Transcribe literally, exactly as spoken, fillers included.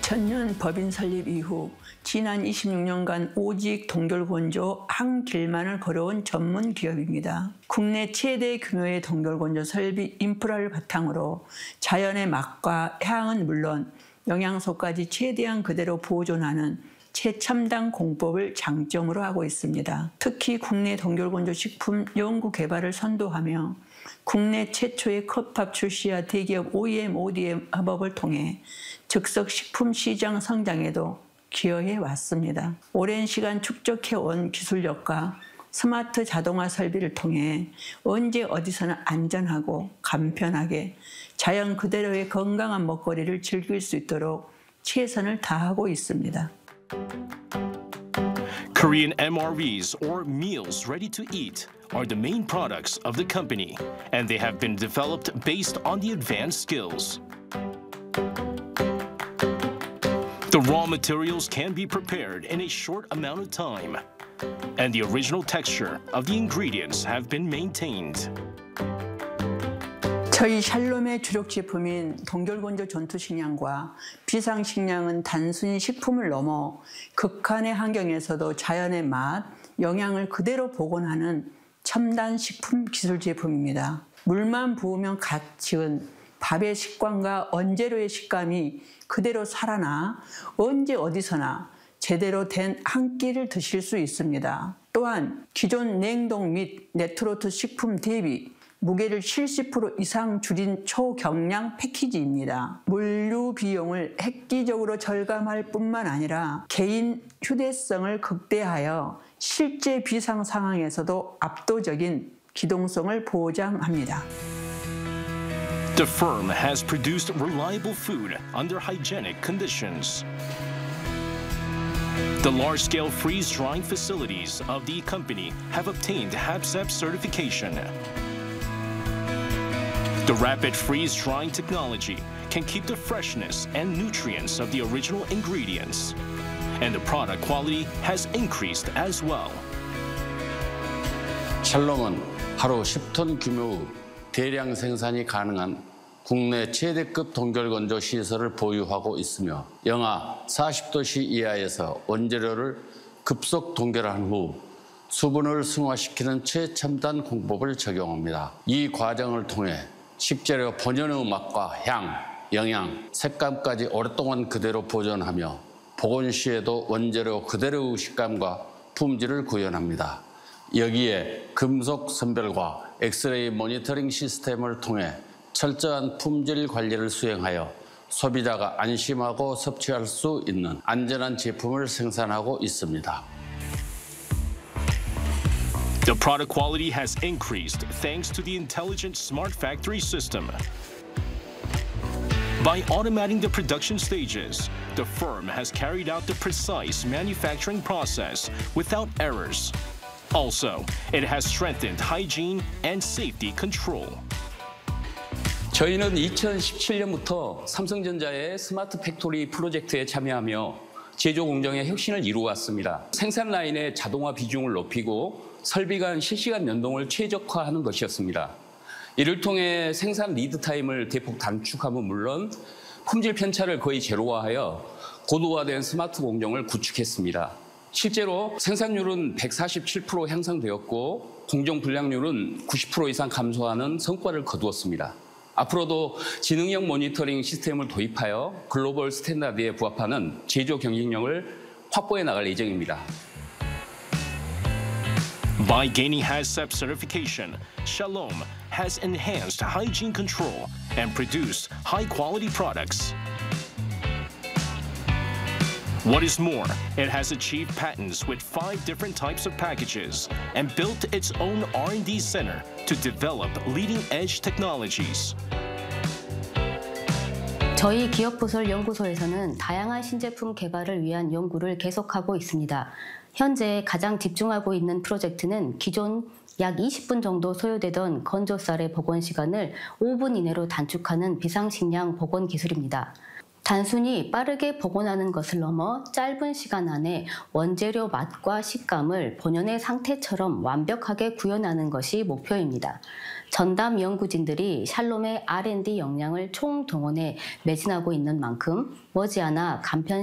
이천 년 법인 설립 이후 지난 이십육 년간 오직 동결건조 한 길만을 걸어온 전문 기업입니다. 국내 최대 규모의 동결건조 설비 인프라를 바탕으로 자연의 맛과 향은 물론 영양소까지 최대한 그대로 보존하는 최첨단 공법을 장점으로 하고 있습니다. 특히 국내 동결건조 식품 연구 개발을 선도하며 국내 최초의 컵탑 출시와 대기업 오이엠, 오디엠 협업을 통해 즉석 식품 시장 성장에도 기여해 왔습니다. 오랜 시간 축적해온 기술력과 스마트 자동화 설비를 통해 언제 어디서나 안전하고 간편하게 자연 그대로의 건강한 먹거리를 즐길 수 있도록 최선을 다하고 있습니다. Korean M R Es, or meals ready to eat, are the main products of the company, and they have been developed based on the advanced skills. The raw materials can be prepared in a short amount of time, and the original texture of the ingredients have been maintained. 저희 샬롬의 주력 제품인 동결건조 전투식량과 비상식량은 단순히 식품을 넘어 극한의 환경에서도 자연의 맛, 영양을 그대로 복원하는 첨단 식품 기술 제품입니다. 물만 부으면 갓 지은 밥의 식감과 원재료의 식감이 그대로 살아나 언제 어디서나 제대로 된 한 끼를 드실 수 있습니다. 또한 기존 냉동 및 레트로트 식품 대비 무게를 칠십 퍼센트 이상 줄인 초경량 패키지입니다. 물류 비용을 획기적으로 절감할 뿐만 아니라 개인 휴대성을 극대화하여 실제 비상 상황에서도 압도적인 기동성을 보장합니다. The firm has produced reliable food under hygienic conditions. The large-scale freeze-drying facilities of the company have obtained HACCP certification. The rapid freeze-drying technology can keep the freshness and nutrients of the original ingredients, and the product quality has increased as well. 샬롬은 하루 십 톤 규모 대량 생산이 가능한 국내 최대급 동결건조 시설을 보유하고 있으며 영하 사십 도씨 이하에서 원재료를 급속 동결한 후 수분을 승화시키는 최첨단 공법을 적용합니다. 이 과정을 통해 식재료 본연의 맛과 향, 영양, 색감까지 오랫동안 그대로 보존하며 복원 시에도 원재료 그대로의 식감과 품질을 구현합니다. 여기에 금속 선별과 엑스레이 모니터링 시스템을 통해 철저한 품질 관리를 수행하여 소비자가 안심하고 섭취할 수 있는 안전한 제품을 생산하고 있습니다. The product quality has increased thanks to the intelligent smart factory system. By automating the production stages, the firm has carried out the precise manufacturing process without errors. Also, it has strengthened hygiene and safety control. 저희는 이천십칠 년부터 삼성전자의 스마트 팩토리 프로젝트에 참여하며 제조 공정의 혁신을 이루어왔습니다. 생산 라인의 자동화 비중을 높이고 설비 간 실시간 연동을 최적화하는 것이었습니다. 이를 통해 생산 리드 타임을 대폭 단축함은 물론 품질 편차를 거의 제로화하여 고도화된 스마트 공정을 구축했습니다. 실제로 생산율은 백사십칠 퍼센트 향상되었고 공정 불량률은 구십 퍼센트 이상 감소하는 성과를 거두었습니다. 앞으로도 지능형 모니터링 시스템을 도입하여 글로벌 스탠다드에 부합하는 제조 경쟁력을 확보해 나갈 예정입니다. By gaining HACCP certification, Shalom has enhanced hygiene control and produced high-quality products. What is more, it has achieved patents with five different types of packages and built its own R and D center to develop leading-edge technologies. 저희 기업부설 연구소에서는 다양한 신제품 개발을 위한 연구를 계속하고 있습니다. 현재 가장 집중하고 있는 프로젝트는 기존 약 이십 분 정도 소요되던 건조쌀의 복원 시간을 오 분 이내로 단축하는 비상식량 복원 기술입니다. 단순히 빠르게 복원하는 것을 넘어 짧은 시간 안에 원재료 맛과 식감을 본연의 상태처럼 완벽하게 구현하는 것이 목표입니다. 전담 연구진들이 샬롬의 알 앤 디 역량을 총동원해 매진하고 있는 만큼 머지않아 간편